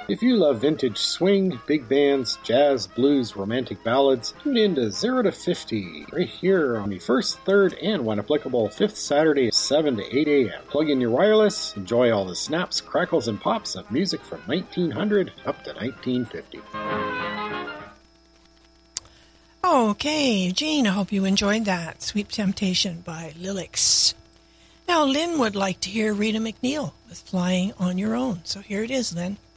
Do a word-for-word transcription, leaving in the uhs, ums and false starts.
If you love vintage swing, big bands, jazz, blues, romantic ballads, tune in to zero to fifty right here on the first, third, and when applicable, fifth Saturday, seven to eight a.m. Plug in your wireless, enjoy all the snaps, crackles, and pops of music from nineteen hundred up to nineteen fifty. Okay, Jean, I hope you enjoyed that. Sweet Temptation by Lilix. Now, Lynn would like to hear Rita McNeil with Flying on Your Own. So here it is, Lynn.